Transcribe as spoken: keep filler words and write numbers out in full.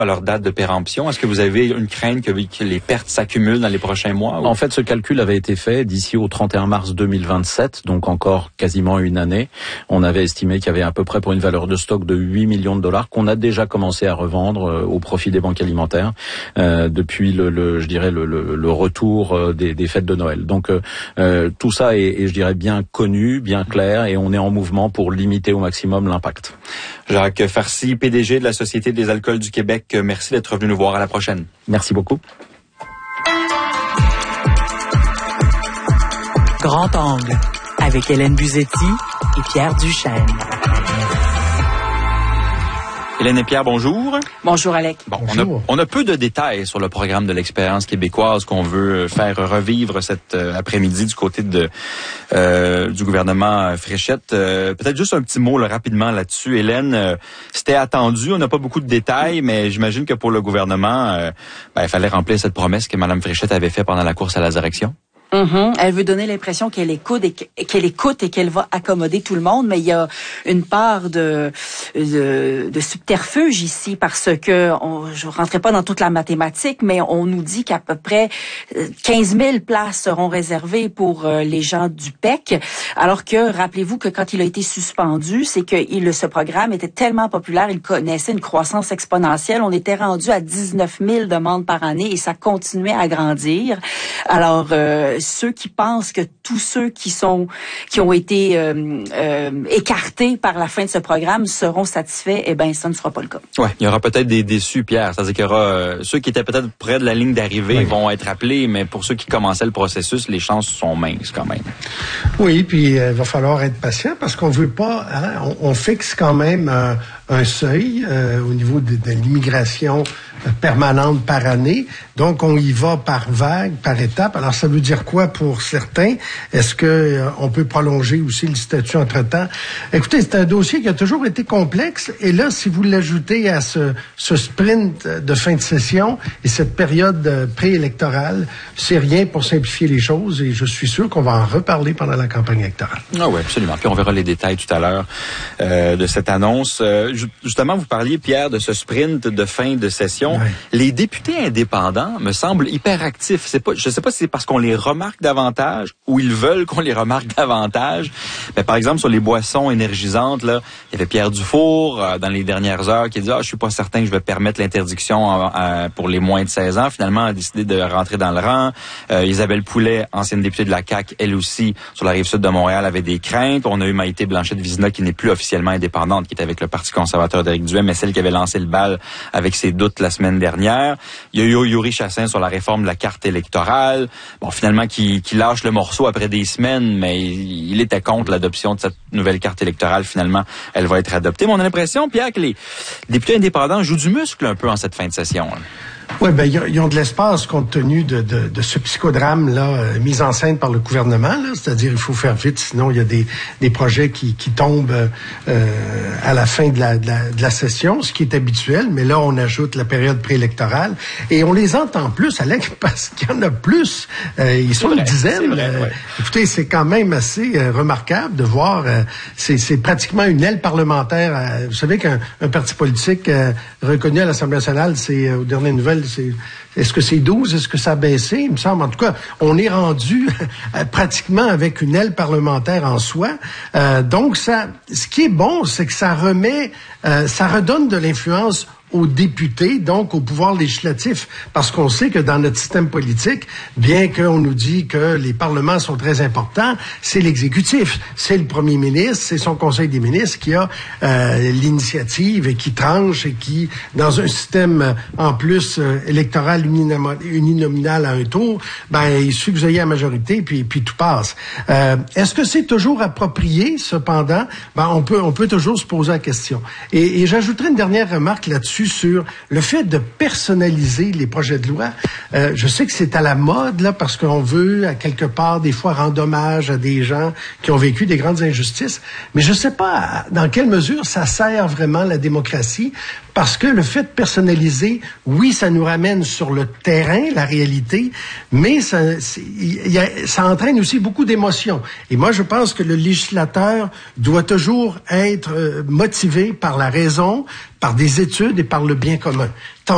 à leur date de péremption. Est-ce que vous avez une crainte que, que les pertes s'accumulent dans les prochains mois? Ou? En fait, ce calcul avait été fait d'ici au trente et un mars deux mille vingt-sept, donc encore quasiment une année. On avait estimé qu'il y avait à peu près pour une valeur de stock de huit millions de dollars qu'on a déjà commencé à revendre euh, au profit des banques alimentaires euh, depuis le, le, je dirais le, le, le retour euh, des, des fêtes de Noël. Donc euh, euh, tout ça est, est, je dirais, bien connu, bien clair, et on est en mouvement pour limiter au maximum l'impact. Jacques Farcy, P D G de la Société des alcools du Québec, merci d'être venu nous voir. À la prochaine. Merci beaucoup. Grand Angle, avec Hélène Buzetti et Pierre Duchesne. Hélène et Pierre, bonjour. Bonjour, Alec. Bon, bonjour. On a, on a peu de détails sur le programme de l'expérience québécoise qu'on veut faire revivre cet euh, après-midi du côté de euh, du gouvernement Fréchette. Euh, peut-être juste un petit mot là, rapidement là-dessus. Hélène, euh, c'était attendu, on n'a pas beaucoup de détails, mais j'imagine que pour le gouvernement, euh, ben, il fallait remplir cette promesse que Mme Fréchette avait faite pendant la course à la direction. Mm-hmm. Elle veut donner l'impression qu'elle écoute et qu'elle écoute et qu'elle va accommoder tout le monde, mais il y a une part de de, de subterfuge ici parce que on, je rentrerai pas dans toute la mathématique, mais on nous dit qu'à peu près quinze mille places seront réservées pour euh, les gens du P E C, alors que rappelez-vous que quand il a été suspendu, c'est que il, ce programme était tellement populaire, il connaissait une croissance exponentielle, on était rendu à dix-neuf mille demandes par année et ça continuait à grandir. Alors euh, ceux qui pensent que tous ceux qui sont qui ont été euh, euh, écartés par la fin de ce programme seront satisfaits, eh bien, ça ne sera pas le cas. Ouais, il y aura peut-être des déçus, Pierre. C'est-à-dire qu'il y aura euh, ceux qui étaient peut-être près de la ligne d'arrivée oui. vont être appelés, mais pour ceux qui commençaient le processus, les chances sont minces quand même. Oui, puis il euh, va falloir être patient parce qu'on veut pas, hein, on, on fixe quand même euh, un seuil euh, au niveau de, de l'immigration euh, permanente par année. Donc, on y va par vague, par étape. Alors, ça veut dire quoi pour certains? Est-ce que euh, on peut prolonger aussi le statut entre-temps? Écoutez, c'est un dossier qui a toujours été complexe. Et là, si vous l'ajoutez à ce, ce sprint de fin de session et cette période préélectorale, c'est rien pour simplifier les choses. Et je suis sûr qu'on va en reparler pendant la campagne électorale. Ah oui, absolument. Puis on verra les détails tout à l'heure euh, de cette annonce. Euh, justement, vous parliez, Pierre, de ce sprint de fin de session. Oui. Les députés indépendants me semblent hyper actifs. C'est pas, je ne sais pas si c'est parce qu'on les remarque davantage ou ils veulent qu'on les remarque davantage. Mais par exemple, sur les boissons énergisantes, là, il y avait Pierre Dufour euh, dans les dernières heures qui a dit « Ah, je suis pas certain que je vais permettre l'interdiction euh, pour les moins de seize ans. » Finalement, elle a décidé de rentrer dans le rang. Euh, Isabelle Poulet, ancienne députée de la C A Q, elle aussi, sur la Rive-Sud de Montréal, avait des craintes. On a eu Maïté Blanchette-Vizina qui n'est plus officiellement indépendante, qui est avec le Parti conservateur d'Éric Duhaime, mais celle qui avait lancé le bal avec ses doutes la semaine dernière. Il y a eu Yuri Chassin sur la réforme de la carte électorale. Bon, finalement, qui, qui lâche le morceau après des semaines, mais il, il était contre l'adoption de cette nouvelle carte électorale. Finalement, elle va être adoptée. Mais on a l'impression, Pierre, que les députés indépendants jouent du muscle un peu en cette fin de session. Hein. Oui, ben ils ont de l'espace compte tenu de, de, de ce psychodrame là euh, mis en scène par le gouvernement. Là, c'est-à-dire il faut faire vite, sinon il y a des, des projets qui, qui tombent euh, à la fin de la, de, la, de la session, ce qui est habituel. Mais là, on ajoute la période préélectorale et on les entend plus, Alec, parce qu'il y en a plus. Euh, ils sont une dizaine. Vrai, euh, ouais. Écoutez, c'est quand même assez euh, remarquable de voir. Euh, c'est, c'est pratiquement une aile parlementaire. Euh, vous savez qu'un un parti politique euh, reconnu à l'Assemblée nationale, c'est euh, aux dernières nouvelles. C'est, est-ce que c'est douze? Est-ce que ça a baissé? Il me semble. En tout cas, on est rendu pratiquement avec une aile parlementaire en soi. Euh, donc, ça, ce qui est bon, c'est que ça remet, euh, ça redonne de l'influence aux députés, donc au pouvoir législatif, parce qu'on sait que dans notre système politique, bien qu'on nous dit que les parlements sont très importants, c'est l'exécutif, c'est le premier ministre, c'est son conseil des ministres qui a euh, l'initiative et qui tranche et qui, dans un système euh, en plus euh, électoral uninom- uninominal à un tour, ben il suffit que vous ayez la majorité puis puis tout passe. Euh, est-ce que c'est toujours approprié? Cependant, ben on peut on peut toujours se poser la question. Et, et j'ajouterai une dernière remarque là-dessus sur le fait de personnaliser les projets de loi. Euh, je sais que c'est à la mode, là, parce qu'on veut, à quelque part, des fois, rendre hommage à des gens qui ont vécu des grandes injustices. Mais je ne sais pas dans quelle mesure ça sert vraiment la démocratie, parce que le fait de personnaliser, oui, ça nous ramène sur le terrain, la réalité, mais ça, y a, ça entraîne aussi beaucoup d'émotions. Et moi, je pense que le législateur doit toujours être euh, motivé par la raison, par des études et par le bien commun. Tant